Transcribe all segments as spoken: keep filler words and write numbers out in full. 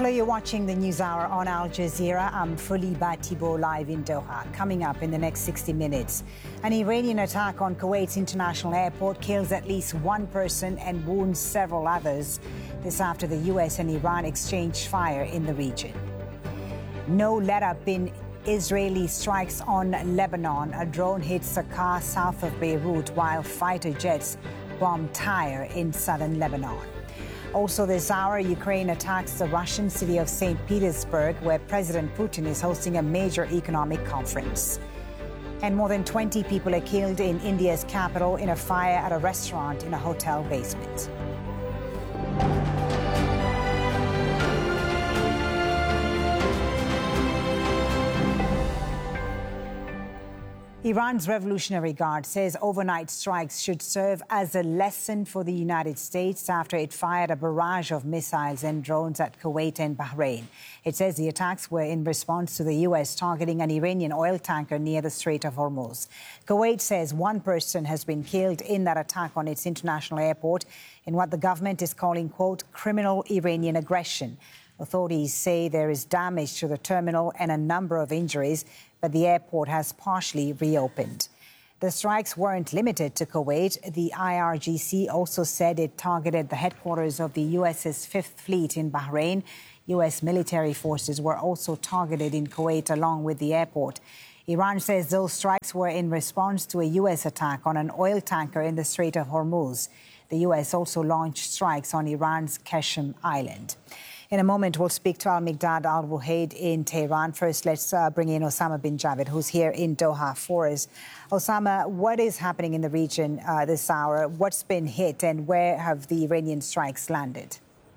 Hello, you're watching the News Hour on Al Jazeera. I'm Fuliba Tibo live in Doha. Coming up in the next sixty minutes, an Iranian attack on Kuwait's international airport kills at least one person and wounds several others. This after the U S and Iran exchanged fire in the region. No let-up in Israeli strikes on Lebanon. A drone hits a car south of Beirut while fighter jets bomb Tyre in southern Lebanon. Also this hour, Ukraine attacks the Russian city of Saint Petersburg, where President Putin is hosting a major economic conference. And more than twenty people are killed in India's capital in a fire at a restaurant in a hotel basement. Iran's Revolutionary Guard says overnight strikes should serve as a lesson for the United States after it fired a barrage of missiles and drones at Kuwait and Bahrain. It says the attacks were in response to the U S targeting an Iranian oil tanker near the Strait of Hormuz. Kuwait says one person has been killed in that attack on its international airport in what the government is calling, quote, criminal Iranian aggression. Authorities say there is damage to the terminal and a number of injuries, but the airport has partially reopened. The strikes weren't limited to Kuwait. The I R G C also said it targeted the headquarters of the U S's Fifth Fleet in Bahrain. U S military forces were also targeted in Kuwait along with the airport. Iran says those strikes were in response to a U S attack on an oil tanker in the Strait of Hormuz. The U S also launched strikes on Iran's Qashem Island. In a moment, we'll speak to Al-Miqdad Al-Ruhaid in Tehran. First, let's uh, bring in Osama bin Javed, who's here in Doha for us. Osama, what is happening in the region uh, this hour? What's been hit and where have the Iranian strikes landed?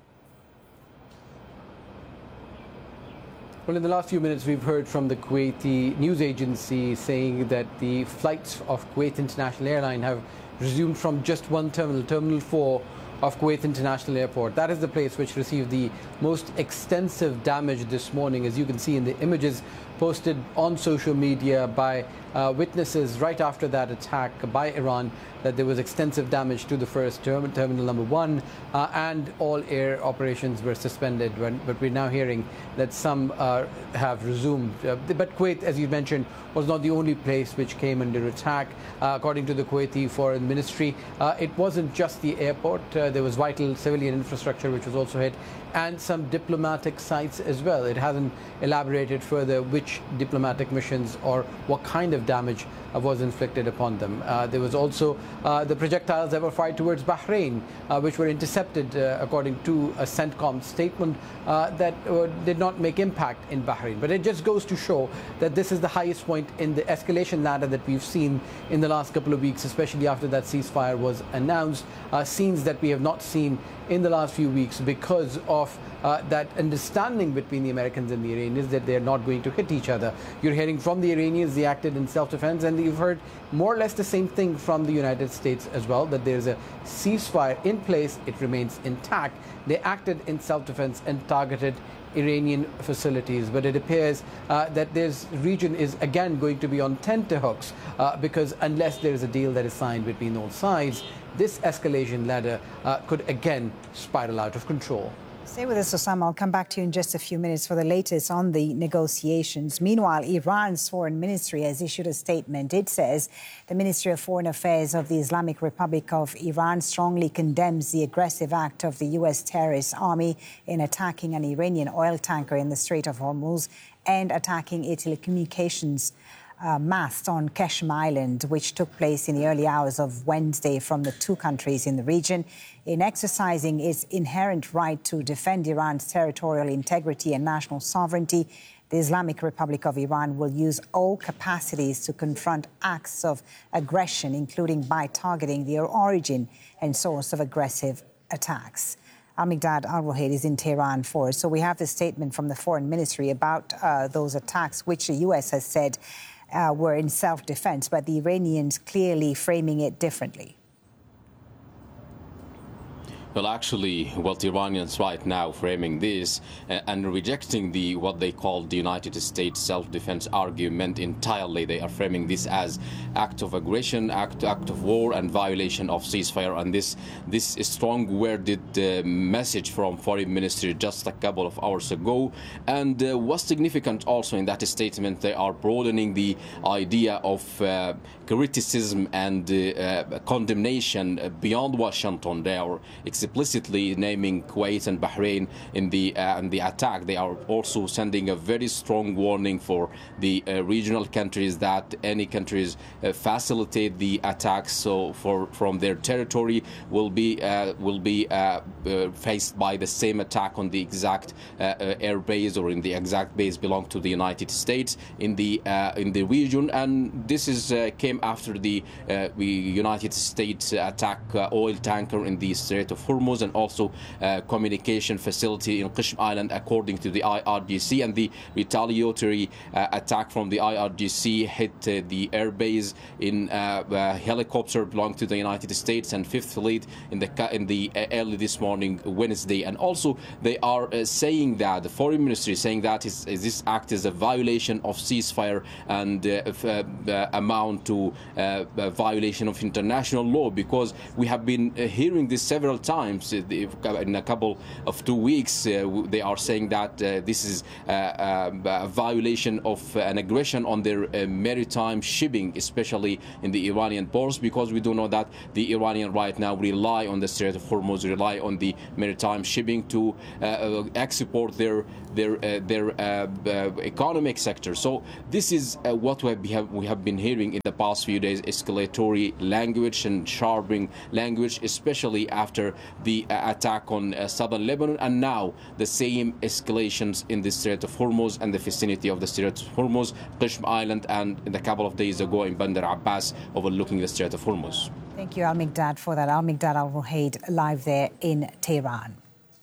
Well, in the last few minutes, we've heard from the Kuwaiti news agency saying that the flights of Kuwait International Airline have resumed from just one terminal, Terminal four, of Kuwait International Airport. That is the place which received the most extensive damage this morning, as you can see in the images posted on social media by uh, witnesses right after that attack by Iran, that there was extensive damage to the first term, terminal number one, uh, and all air operations were suspended. When, but we're now hearing that some uh, have resumed. Uh, but Kuwait, as you mentioned, was not the only place which came under attack. Uh, according to the Kuwaiti Foreign Ministry, uh, it wasn't just the airport. Uh, there was vital civilian infrastructure which was also hit, and some diplomatic sites as well. It hasn't elaborated further which diplomatic missions or what kind of damage uh, was inflicted upon them. Uh, there was also uh, the projectiles that were fired towards Bahrain, uh, which were intercepted, uh, according to a CENTCOM statement, uh, that uh, did not make impact in Bahrain. But it just goes to show that this is the highest point in the escalation ladder that we've seen in the last couple of weeks, especially after that ceasefire was announced, uh, scenes that we have not seen in the last few weeks because of uh, that understanding between the Americans and the Iranians that they're not going to hit each other. You're hearing from the Iranians they acted in self-defense, and you've heard more or less the same thing from the United States as well, that there's a ceasefire in place, it remains intact. They acted in self-defense and targeted Iranian facilities, but it appears uh, that this region is again going to be on tenterhooks uh, because unless there is a deal that is signed between all sides, this escalation ladder uh, could again spiral out of control. Stay with us, Osama. I'll come back to you in just a few minutes for the latest on the negotiations. Meanwhile, Iran's foreign ministry has issued a statement. It says the Ministry of Foreign Affairs of the Islamic Republic of Iran strongly condemns the aggressive act of the U S terrorist army in attacking an Iranian oil tanker in the Strait of Hormuz and attacking a telecommunications Uh, mast on Qashem Island, which took place in the early hours of Wednesday from the two countries in the region. In exercising its inherent right to defend Iran's territorial integrity and national sovereignty, the Islamic Republic of Iran will use all capacities to confront acts of aggression, including by targeting the origin and source of aggressive attacks. Al-Miqdad Al-Ruhaid is in Tehran for us. So we have the statement from the Foreign Ministry about uh, those attacks, which the U S has said Uh, were in self-defense, but the Iranians clearly framing it differently. Well, actually, what Iranians right now framing this uh, and rejecting the what they call the United States self-defense argument entirely. They are framing this as act of aggression, act act of war, and violation of ceasefire. And this this strong worded uh, message from Foreign Ministry just a couple of hours ago. And uh, what's significant also in that statement, they are broadening the idea of uh, criticism and uh, uh, condemnation beyond Washington. They are explicitly naming Kuwait and Bahrain in the uh, in the attack. They are also sending a very strong warning for the uh, regional countries that any countries uh, facilitate the attacks, so for from their territory will be uh, will be uh, uh, faced by the same attack on the exact uh, uh, air base or in the exact base belong to the United States in the uh, in the region. And this is uh, came after the uh, United States attack uh, oil tanker in the Strait of Hormuz, and also uh, communication facility in Qishm Island, according to the I R G C. And the retaliatory uh, attack from the I R G C hit uh, the air base in uh, a helicopter belonging to the United States and Fifth Fleet in the in the uh, early this morning, Wednesday. And also they are uh, saying that the Foreign Ministry is saying that is, is this act is a violation of ceasefire and uh, uh, uh, amount to uh, a violation of international law, because we have been uh, hearing this several times uh, in a couple of two weeks. Uh, they are saying that uh, this is uh, uh, a violation of uh, an aggression on their uh, maritime shipping, especially in the Iranian ports, because we do know that the Iranian right now rely on the Strait of Hormuz, rely on the maritime shipping to uh, uh, export their their uh, their uh, uh, economic sector. So this is uh, what we have we have been hearing in the past few days: escalatory language and sharpening language, especially after the uh, attack on uh, southern Lebanon, and now the same escalations in the Strait of Hormuz and the vicinity of the Strait of Hormuz, Qishm Island, and in a couple of days ago in Bandar Abbas, overlooking the Strait of Hormuz. Thank you, Al-Mikdad, for that. Al-Mikdad Al-Ruhaid live there in Tehran.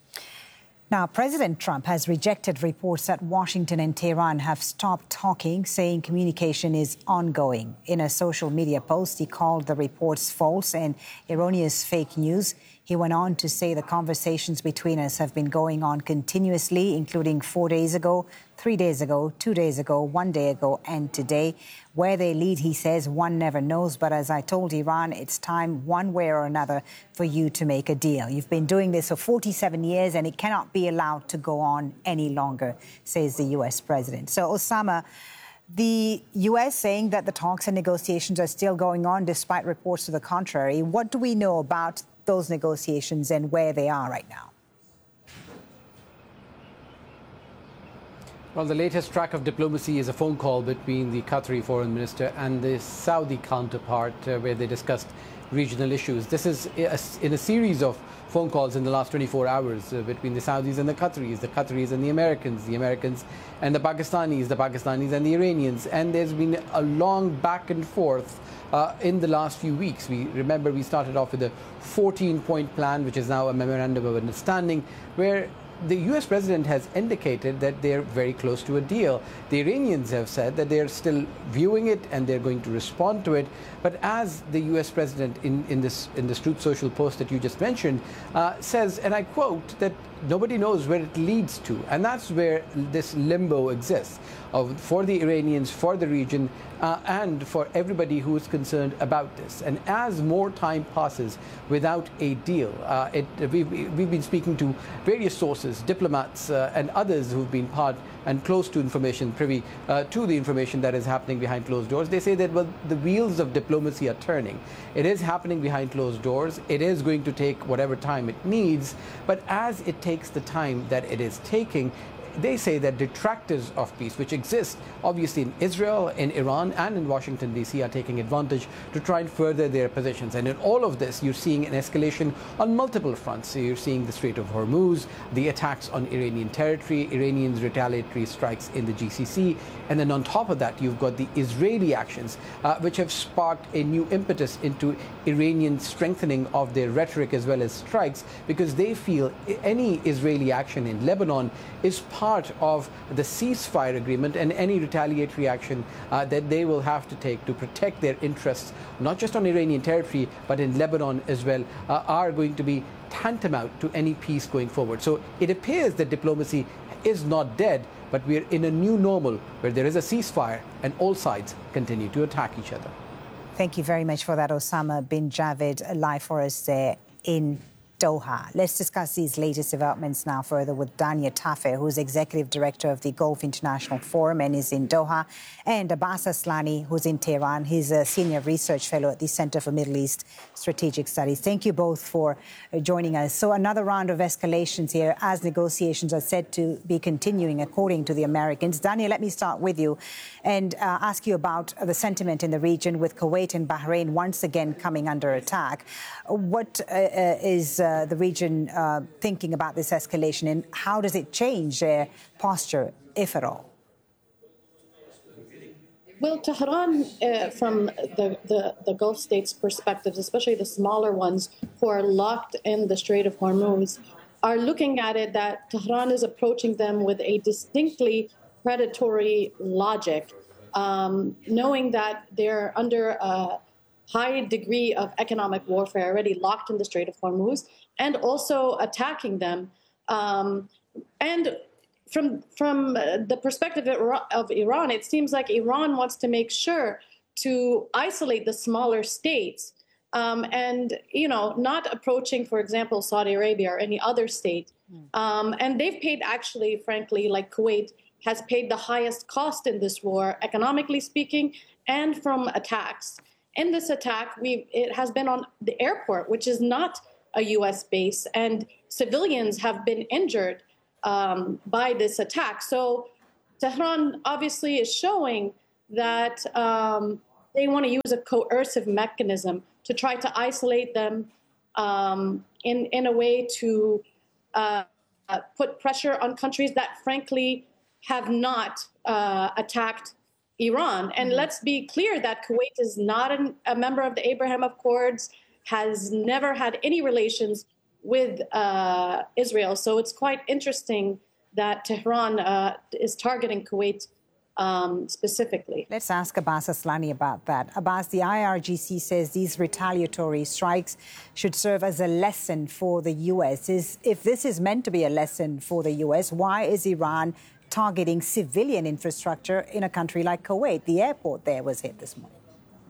Now, President Trump has rejected reports that Washington and Tehran have stopped talking, saying communication is ongoing. In a social media post, he called the reports false and erroneous fake news. He went on to say the conversations between us have been going on continuously, including four days ago, three days ago, two days ago, one day ago, and today. Where they lead, he says, one never knows. But as I told Iran, it's time one way or another for you to make a deal. You've been doing this for forty-seven years and it cannot be allowed to go on any longer, says the U S president. So, Osama, the U S saying that the talks and negotiations are still going on despite reports to the contrary. What do we know about those negotiations and where they are right now? Well, the latest track of diplomacy is a phone call between the Qatari foreign minister and the Saudi counterpart, uh, where they discussed regional issues. This is a, in a series of phone calls in the last twenty-four hours uh, between the Saudis and the Qataris, the Qataris and the Americans, the Americans and the Pakistanis, the Pakistanis and the Iranians. And there's been a long back and forth uh, in the last few weeks. We remember we started off with a fourteen-point plan, which is now a memorandum of understanding, where the U S president has indicated that they're very close to a deal. The Iranians have said that they're still viewing it and they're going to respond to it. But as the U S president in, in this in this Truth Social post that you just mentioned uh, says, and I quote, that nobody knows where it leads to. And that's where this limbo exists of, for the Iranians, for the region, uh, and for everybody who is concerned about this. And as more time passes without a deal, uh, it, we've, we've been speaking to various sources, diplomats uh, and others who've been part and close to information, privy uh, to the information that is happening behind closed doors. They say that, well, the wheels of diplomacy are turning. It is happening behind closed doors. It is going to take whatever time it needs. But as it takes the time that it is taking, they say that detractors of peace, which exist obviously in Israel, in Iran, and in Washington, D C, are taking advantage to try and further their positions. And in all of this, you're seeing an escalation on multiple fronts. So you're seeing the Strait of Hormuz, the attacks on Iranian territory, Iranians' retaliatory strikes in the G C C. And then on top of that, you've got the Israeli actions, uh, which have sparked a new impetus into Iranian strengthening of their rhetoric as well as strikes, because they feel any Israeli action in Lebanon is part part of the ceasefire agreement and any retaliatory action uh, that they will have to take to protect their interests, not just on Iranian territory, but in Lebanon as well, uh, are going to be tantamount to any peace going forward. So it appears that diplomacy is not dead, but we're in a new normal where there is a ceasefire and all sides continue to attack each other. Thank you very much for that, Osama bin Javid, live for us there in Doha. Let's discuss these latest developments now further with Dania Tafer, who's Executive Director of the Gulf International Forum and is in Doha, and Abbas Aslani, who's in Tehran. He's a Senior Research Fellow at the Center for Middle East Strategic Studies. Thank you both for joining us. So another round of escalations here as negotiations are said to be continuing, according to the Americans. Dania, let me start with you and uh, ask you about the sentiment in the region with Kuwait and Bahrain once again coming under attack. What uh, is uh, the region uh, thinking about this escalation, and how does it change their posture, if at all? Well, Tehran, uh, from the, the, the Gulf states' perspectives, especially the smaller ones who are locked in the Strait of Hormuz, are looking at it that Tehran is approaching them with a distinctly predatory logic, um, knowing that they're under a high degree of economic warfare, already locked in the Strait of Hormuz, and also attacking them. Um, and from, from the perspective of Iran, it seems like Iran wants to make sure to isolate the smaller states um, and, you know, not approaching, for example, Saudi Arabia or any other state. Um, and they've paid, actually, frankly, like Kuwait has paid the highest cost in this war, economically speaking, and from attacks. In this attack, we've, it has been on the airport, which is not a U S base, and civilians have been injured um, by this attack. So Tehran obviously is showing that um, they want to use a coercive mechanism to try to isolate them um, in, in a way to uh, uh, put pressure on countries that, frankly, have not uh, attacked Iran. And mm-hmm. let's be clear that Kuwait is not an, a member of the Abraham Accords, has never had any relations with uh, Israel. So it's quite interesting that Tehran uh, is targeting Kuwait um, specifically. Let's ask Abbas Aslani about that. Abbas, the I R G C says these retaliatory strikes should serve as a lesson for the U S. Is, if this is meant to be a lesson for the U S, why is Iran targeting civilian infrastructure in a country like Kuwait? The airport there was hit this morning.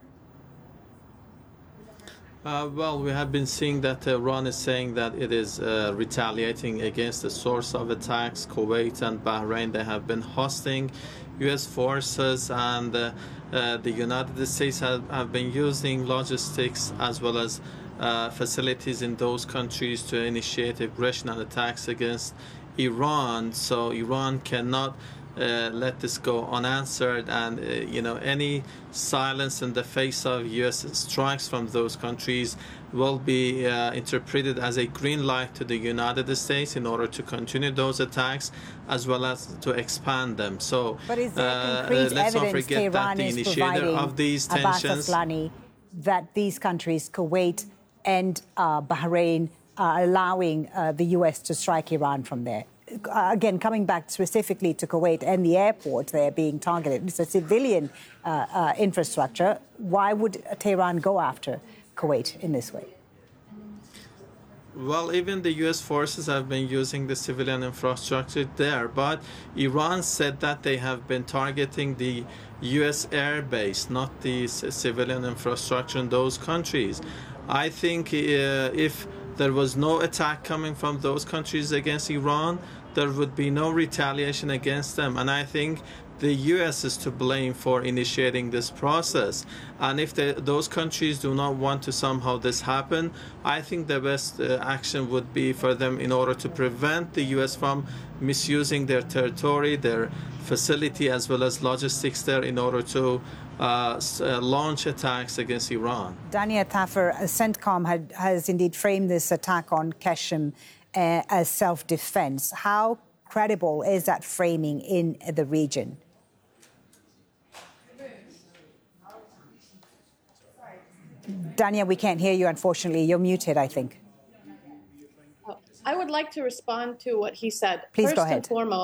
Uh, well, we have been seeing that Iran is saying that it is uh, retaliating against the source of attacks. Kuwait and Bahrain, they have been hosting U S forces, and uh, uh, the United States have, have been using logistics as well as uh, facilities in those countries to initiate aggression and attacks against Iran. So Iran cannot Uh, let this go unanswered, and uh, you know, any silence in the face of U S strikes from those countries will be uh, interpreted as a green light to the United States in order to continue those attacks as well as to expand them. So but is there uh, concrete let's not evidence forget Tehran that the initiator of these tensions, Aslani, that these countries, Kuwait and uh, Bahrain, are allowing uh, the U S to strike Iran from there? Again, coming back specifically to Kuwait and the airport there being targeted, it's a civilian uh, uh, infrastructure. Why would Tehran go after Kuwait in this way? Well, even the U S forces have been using the civilian infrastructure there, but Iran said that they have been targeting the U S air base, not the civilian infrastructure in those countries. I think uh, if there was no attack coming from those countries against Iran, there would be no retaliation against them. And I think the U S is to blame for initiating this process. And if the, those countries do not want to somehow this happen, I think the best uh, action would be for them, in order to prevent the U S from misusing their territory, their facility, as well as logistics there, in order to Uh, uh, launch attacks against Iran. Dania Tafer, CENTCOM had, has indeed framed this attack on Qashem uh, as self-defense. How credible is that framing in the region? Dania, we can't hear you, unfortunately. You're muted, I think. I would like to respond to what he said. Please First go ahead. and foremost,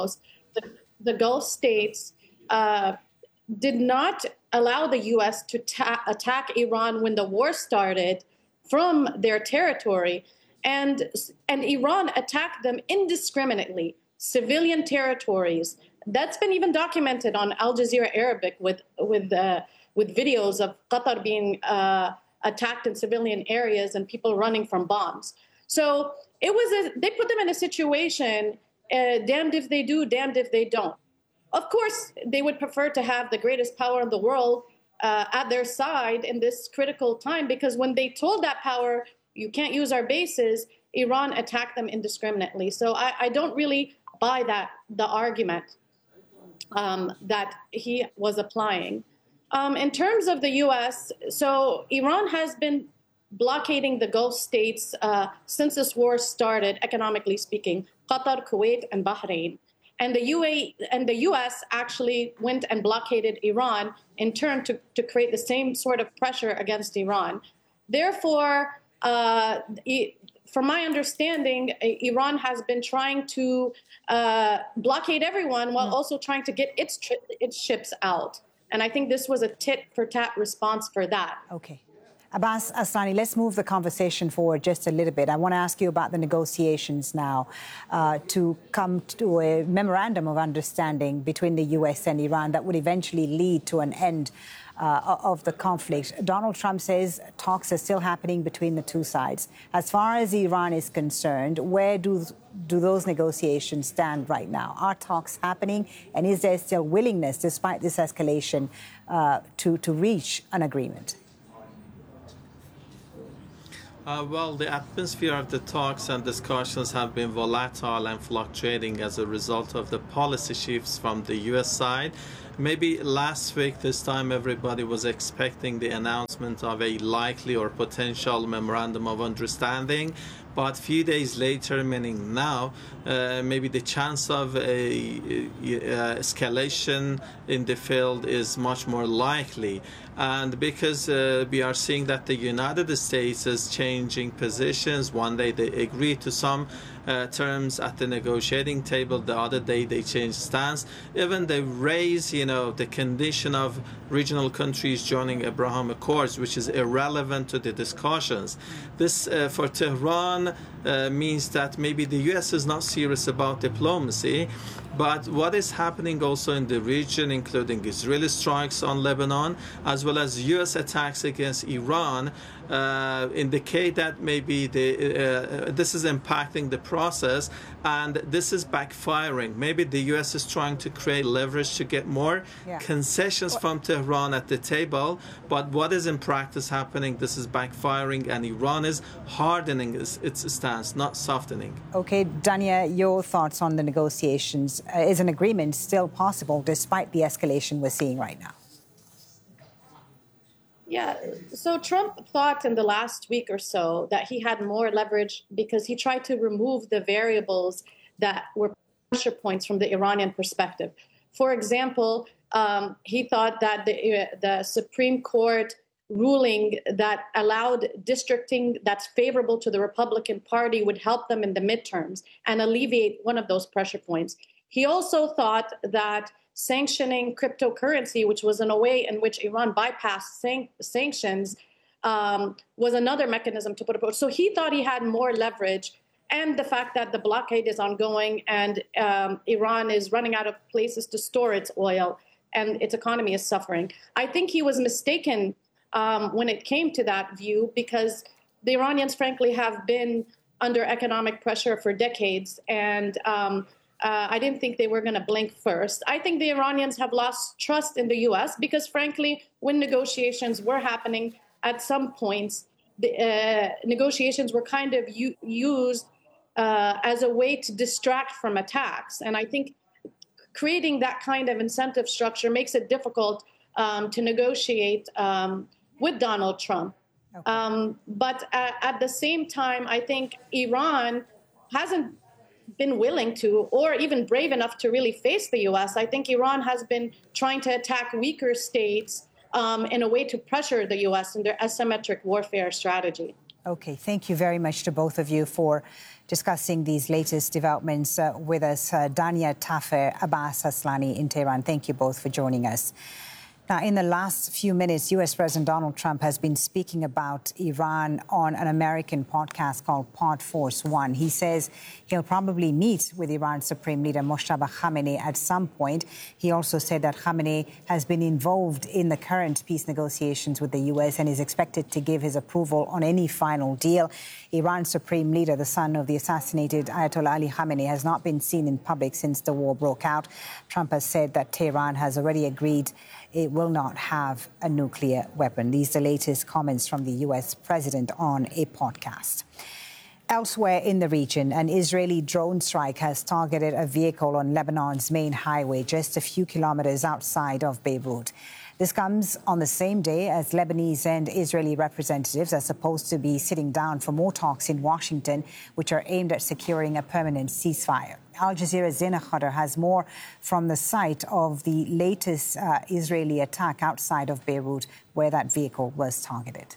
the, the Gulf states uh, did not allow the U S to ta- attack Iran when the war started from their territory. And, and Iran attacked them indiscriminately, civilian territories. That's been even documented on Al Jazeera Arabic with, with, uh, with videos of Qatar being uh, attacked in civilian areas and people running from bombs. So it was a, they put them in a situation, uh, damned if they do, damned if they don't. Of course, they would prefer to have the greatest power in the world uh, at their side in this critical time, because when they told that power, you can't use our bases, Iran attacked them indiscriminately. So I, I don't really buy that, the argument um, that he was applying. Um, in terms of the U S, so Iran has been blockading the Gulf states uh, since this war started, economically speaking, Qatar, Kuwait, and Bahrain. And the U A and the U S actually went and blockaded Iran in turn to, to create the same sort of pressure against Iran. Therefore, uh, it, from my understanding, Iran has been trying to uh, blockade everyone while also trying to get its tri- its ships out. And I think this was a tit-for-tat response for that. Okay. Abbas Asllani, let's move the conversation forward just a little bit. I want to ask you about the negotiations now uh, to come to a memorandum of understanding between the U S and Iran that would eventually lead to an end uh, of the conflict. Donald Trump says talks are still happening between the two sides. As far as Iran is concerned, where do, do those negotiations stand right now? Are talks happening? And is there still willingness, despite this escalation, uh, to, to reach an agreement? Uh, well, the atmosphere of the talks and discussions have been volatile and fluctuating as a result of the policy shifts from the U S side. Maybe last week, this time, everybody was expecting the announcement of a likely or potential memorandum of understanding. But a few days later, meaning now, uh, maybe the chance of a, a escalation in the field is much more likely. And because uh, we are seeing that the United States is changing positions, one day they agree to some uh, terms at the negotiating table, the other day they change stance. Even they raise, you know, the condition of regional countries joining Abraham Accords, which is irrelevant to the discussions. This, uh, for Tehran, uh, means that maybe the U S is not serious about diplomacy. But what is happening also in the region, including Israeli strikes on Lebanon, as well as U S attacks against Iran, uh, indicate that maybe the, uh, this is impacting the process, and this is backfiring. Maybe the U S is trying to create leverage to get more yeah. concessions well, from Tehran at the table, but what is in practice happening, this is backfiring, and Iran is hardening its, its stance, not softening. Okay, Dania, your thoughts on the negotiations. Uh, is an agreement still possible despite the escalation we're seeing right now? Yeah, so Trump thought in the last week or so that he had more leverage because he tried to remove the variables that were pressure points from the Iranian perspective. For example, um, he thought that the, uh, the Supreme Court ruling that allowed districting that's favorable to the Republican Party would help them in the midterms and alleviate one of those pressure points. He also thought that sanctioning cryptocurrency, which was in a way in which Iran bypassed san- sanctions, um, was another mechanism to put approach. So he thought he had more leverage, and the fact that the blockade is ongoing and um, Iran is running out of places to store its oil and its economy is suffering. I think he was mistaken um, when it came to that view, because the Iranians, frankly, have been under economic pressure for decades, and um, Uh, I didn't think they were going to blink first. I think the Iranians have lost trust in the U S because, frankly, when negotiations were happening, at some points, the uh, negotiations were kind of u- used uh, as a way to distract from attacks. And I think creating that kind of incentive structure makes it difficult um, to negotiate um, with Donald Trump. Okay. Um, but uh, at the same time, I think Iran hasn't been willing to, or even brave enough to really face the U S. I think Iran has been trying to attack weaker states um, in a way to pressure the U S in their asymmetric warfare strategy. Okay, thank you very much to both of you for discussing these latest developments uh, with us. Uh, Dania Tafer, Abbas Aslani in Tehran. Thank you both for joining us. Now, in the last few minutes, U S President Donald Trump has been speaking about Iran on an American podcast called Pod Force One. He says he'll probably meet with Iran's Supreme Leader Mojtaba Khamenei at some point. He also said that Khamenei has been involved in the current peace negotiations with the U S and is expected to give his approval on any final deal. Iran's Supreme Leader, the son of the assassinated Ayatollah Ali Khamenei, has not been seen in public since the war broke out. Trump has said that Tehran has already agreed it will not have a nuclear weapon. These are the latest comments from the U S president on a podcast. Elsewhere in the region, an Israeli drone strike has targeted a vehicle on Lebanon's main highway just a few kilometers outside of Beirut. This comes on the same day as Lebanese and Israeli representatives are supposed to be sitting down for more talks in Washington, which are aimed at securing a permanent ceasefire. Al Jazeera's Zena Khader has more from the site of the latest uh, Israeli attack outside of Beirut, where that vehicle was targeted.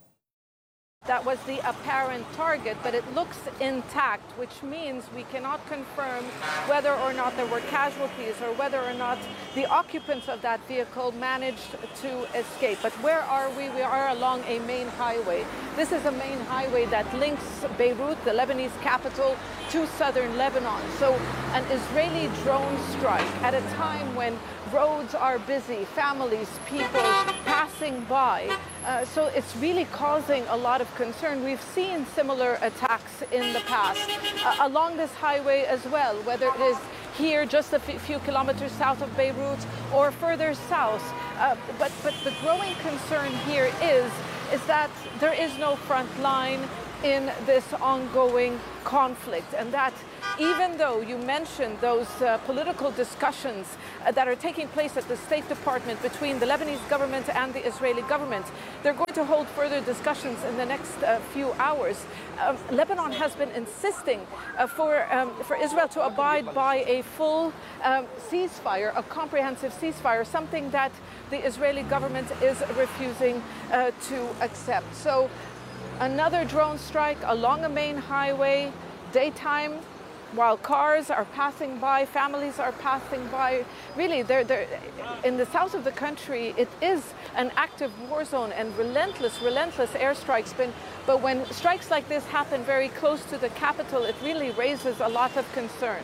That was the apparent target, but it looks intact, which means we cannot confirm whether or not there were casualties or whether or not the occupants of that vehicle managed to escape. But where are we? We are along a main highway. This is a main highway that links Beirut, the Lebanese capital, to southern Lebanon. So an Israeli drone strike at a time when roads are busy, families, people passing by. Uh, so it's really causing a lot of concern. We've seen similar attacks in the past uh, along this highway as well, whether it is here just a few kilometers south of Beirut or further south. Uh, but, but the growing concern here is, is that there is no front line in this ongoing conflict, and that even though you mentioned those uh, political discussions uh, that are taking place at the State Department between the Lebanese government and the Israeli government, they're going to hold further discussions in the next uh, few hours. Uh, Lebanon has been insisting uh, for, um, for Israel to abide by a full um, ceasefire, a comprehensive ceasefire, something that the Israeli government is refusing uh, to accept. So another drone strike along a main highway, daytime, while cars are passing by, families are passing by. Really, they're, they're, in the south of the country, it is an active war zone and relentless, relentless airstrikes. But, but when strikes like this happen very close to the capital, it really raises a lot of concern.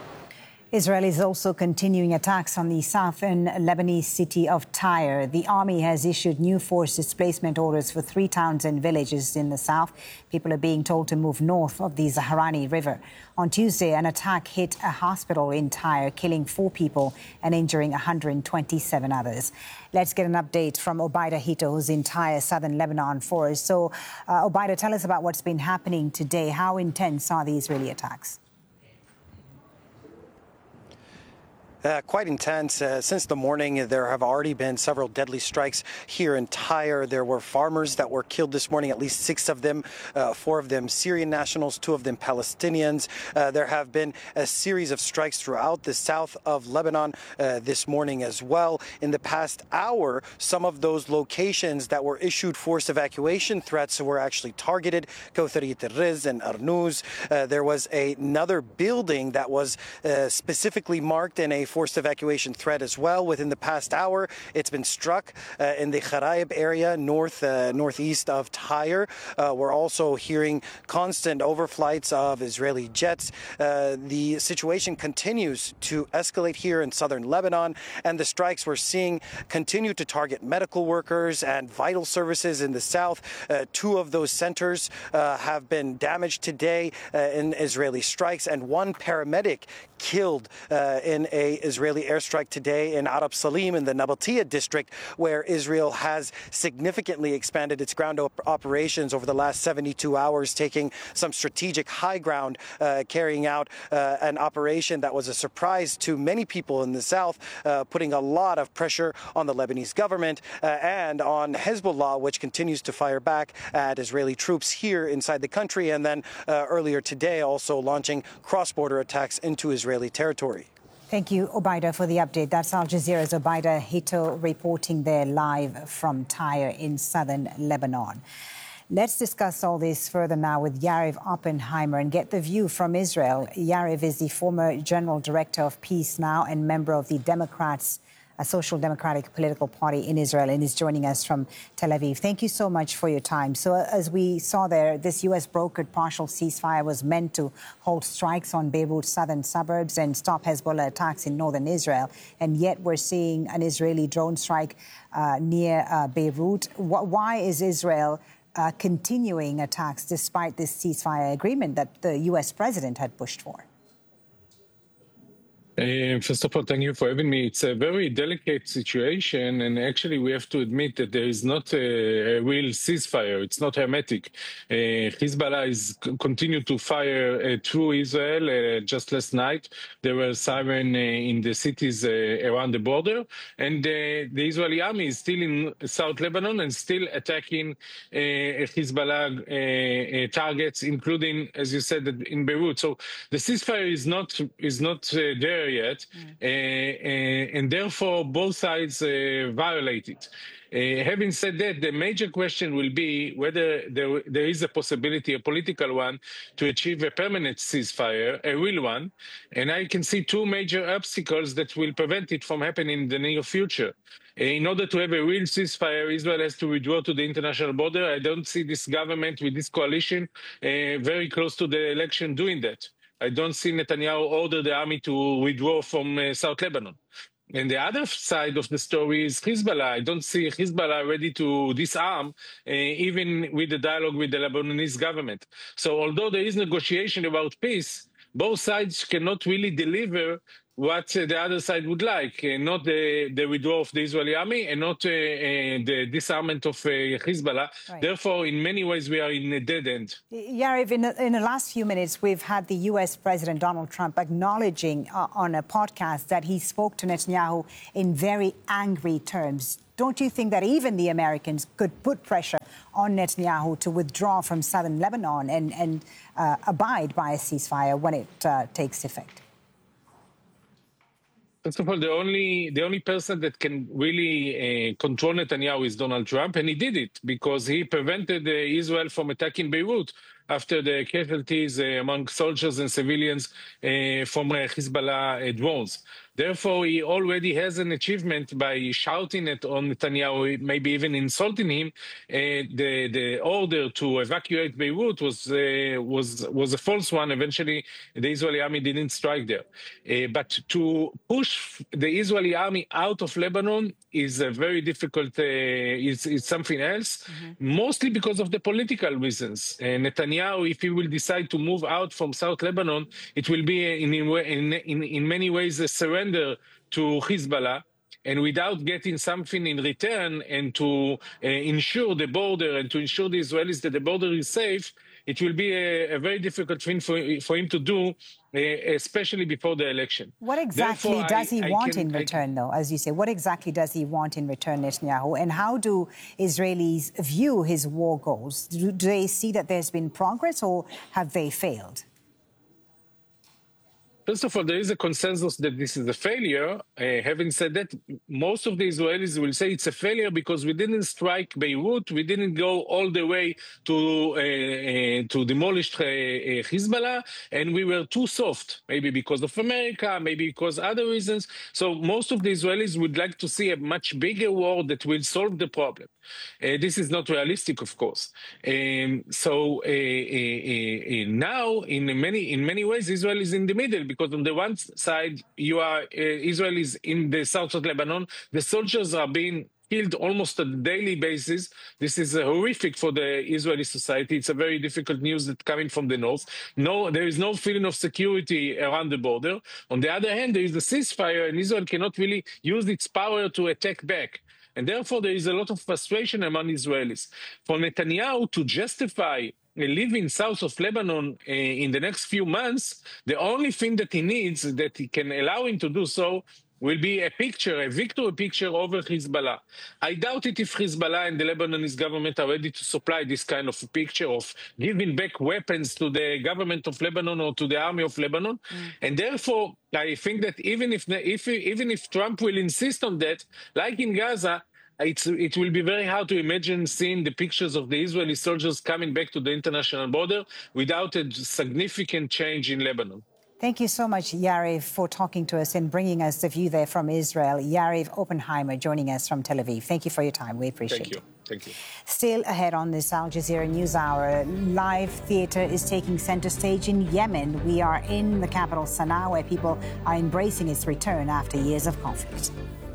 Israel is also continuing attacks on the southern Lebanese city of Tyre. The army has issued new forced displacement orders for three towns and villages in the south. People are being told to move north of the Zaharani River. On Tuesday, an attack hit a hospital in Tyre, killing four people and injuring one hundred twenty-seven others. Let's get an update from Obaida Hito, who's in Tyre, southern Lebanon, for us. So, uh, Obaida, tell us about what's been happening today. How intense are the Israeli attacks? Uh, quite intense. Uh, since the morning, there have already been several deadly strikes here in Tyre. There were farmers that were killed this morning, at least six of them, uh, four of them Syrian nationals, two of them Palestinians. Uh, there have been a series of strikes throughout the south of Lebanon uh, this morning as well. In the past hour, some of those locations that were issued forced evacuation threats were actually targeted. Kawthariyat al-Riz and Arnuz. Uh, there was a, another building that was uh, specifically marked in a forced evacuation threat as well. Within the past hour, it's been struck uh, in the Kharaib area, north uh, northeast of Tyre. Uh, we're also hearing constant overflights of Israeli jets. Uh, the situation continues to escalate here in southern Lebanon, and the strikes we're seeing continue to target medical workers and vital services in the south. Uh, two of those centers uh, have been damaged today uh, in Israeli strikes, and one paramedic killed uh, in a Israeli airstrike today in Arab Salim in the Nabatia district, where Israel has significantly expanded its ground op- operations over the last seventy-two hours, taking some strategic high ground, uh, carrying out uh, an operation that was a surprise to many people in the south, uh, putting a lot of pressure on the Lebanese government uh, and on Hezbollah, which continues to fire back at Israeli troops here inside the country, and then uh, earlier today also launching cross-border attacks into Israeli territory. Thank you, Obaida, for the update. That's Al Jazeera's Obaida Hito reporting there live from Tyre in southern Lebanon. Let's discuss all this further now with Yariv Oppenheimer and get the view from Israel. Yariv is the former General Director of Peace Now and member of the Democrats, a Social Democratic political party in Israel, and is joining us from Tel Aviv. Thank you so much for your time. So as we saw there, this U S brokered partial ceasefire was meant to hold strikes on Beirut's southern suburbs and stop Hezbollah attacks in northern Israel. And yet we're seeing an Israeli drone strike uh, near uh, Beirut. Why is Israel uh, continuing attacks despite this ceasefire agreement that the U S president had pushed for? Uh, first of all, thank you for having me. It's a very delicate situation, and actually we have to admit that there is not a, a real ceasefire. It's not hermetic. Uh, Hezbollah is continue to fire uh, through Israel. Uh, just last night, there were sirens uh, in the cities uh, around the border, and uh, the Israeli army is still in South Lebanon and still attacking uh, Hezbollah uh, uh, targets, including, as you said, in Beirut. So the ceasefire is not is not uh, there yet, mm. uh, uh, and therefore both sides uh, violate it. Uh, having said that, the major question will be whether there, there is a possibility, a political one, to achieve a permanent ceasefire, a real one. And I can see two major obstacles that will prevent it from happening in the near future. Uh, in order to have a real ceasefire, Israel has to withdraw to the international border. I don't see this government with this coalition uh, very close to the election doing that. I don't see Netanyahu order the army to withdraw from uh, South Lebanon. And the other side of the story is Hezbollah. I don't see Hezbollah ready to disarm, uh, even with the dialogue with the Lebanese government. So although there is negotiation about peace, both sides cannot really deliver what uh, the other side would like, uh, not the, the withdrawal of the Israeli army and not uh, uh, the disarmament of uh, Hezbollah. Right. Therefore, in many ways, we are in a dead end. Yariv, in the, in the last few minutes, we've had the U S President Donald Trump acknowledging uh, on a podcast that he spoke to Netanyahu in very angry terms. Don't you think that even the Americans could put pressure on Netanyahu to withdraw from southern Lebanon and, and uh, abide by a ceasefire when it uh, takes effect? First of all, the only the only person that can really uh, control Netanyahu is Donald Trump, and he did it because he prevented uh, Israel from attacking Beirut after the casualties uh, among soldiers and civilians uh, from uh, Hezbollah uh, drones. Therefore, he already has an achievement by shouting it on Netanyahu, maybe even insulting him. Uh, the the order to evacuate Beirut was uh, was was a false one. Eventually, the Israeli army didn't strike there. Uh, but to push the Israeli army out of Lebanon is a very difficult. Uh, it's, it's something else, mm-hmm. mostly because of the political reasons. Uh, Netanyahu, if he will decide to move out from South Lebanon, it will be in in in, in many ways a surrender to Hezbollah, and without getting something in return and to uh, ensure the border and to ensure the Israelis that the border is safe, it will be a, a very difficult thing for, for him to do, uh, especially before the election. What exactly Therefore, does I, he want can, in return, I, though, as you say? What exactly does he want in return, Netanyahu? And how do Israelis view his war goals? Do, do they see that there's been progress, or have they failed? First of all, there is a consensus that this is a failure. Uh, having said that, most of the Israelis will say it's a failure because we didn't strike Beirut, we didn't go all the way to uh, uh, to demolish uh, uh, Hezbollah, and we were too soft, maybe because of America, maybe because other reasons. So most of the Israelis would like to see a much bigger war that will solve the problem. Uh, this is not realistic, of course. Um, so uh, uh, uh, now, in many in many ways, Israel is in the middle. Because on the one side, you are uh, Israel is in the south of Lebanon. The soldiers are being killed almost on a daily basis. This is uh, horrific for the Israeli society. It's a very difficult news that's coming from the north. No, there is no feeling of security around the border. On the other hand, there is a ceasefire, and Israel cannot really use its power to attack back. And therefore, there is a lot of frustration among Israelis. For Netanyahu to justify living south of Lebanon uh, in the next few months, the only thing that he needs, that he can allow him to do so, will be a picture, a victory picture over Hezbollah. I doubt it if Hezbollah and the Lebanese government are ready to supply this kind of a picture of giving back weapons to the government of Lebanon or to the army of Lebanon. Mm. And therefore, I think that even if, if even if Trump will insist on that, like in Gaza, It's, it will be very hard to imagine seeing the pictures of the Israeli soldiers coming back to the international border without a significant change in Lebanon. Thank you so much, Yariv, for talking to us and bringing us the view there from Israel. Yariv Oppenheimer joining us from Tel Aviv. Thank you for your time. We appreciate Thank you. it. Thank you. Still ahead on this Al Jazeera News Hour, live theatre is taking centre stage in Yemen. We are in the capital, Sana'a, where people are embracing its return after years of conflict.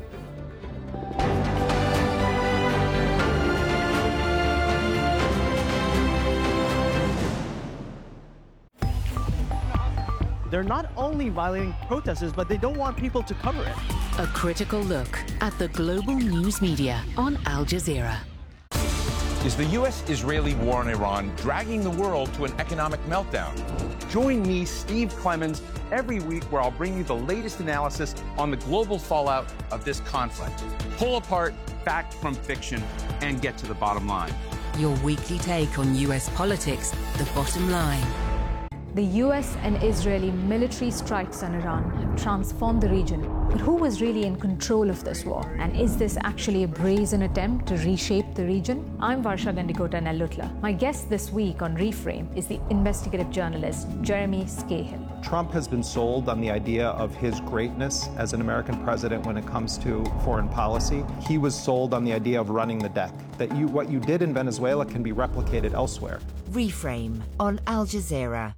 They're not only violating protesters, but they don't want people to cover it. A critical look at the global news media on Al Jazeera. Is the U S Israeli war in Iran dragging the world to an economic meltdown? Join me, Steve Clemons, every week where I'll bring you the latest analysis on the global fallout of this conflict. Pull apart fact from fiction and get to the bottom line. Your weekly take on U S politics, the bottom line. The U S and Israeli military strikes on Iran have transformed the region. But who was really in control of this war? And is this actually a brazen attempt to reshape the region? I'm Varsha Gandikota Nellutla. My guest this week on Reframe is the investigative journalist Jeremy Scahill. Trump has been sold on the idea of his greatness as an American president when it comes to foreign policy. He was sold on the idea of running the deck, that you, what you did in Venezuela can be replicated elsewhere. Reframe on Al Jazeera.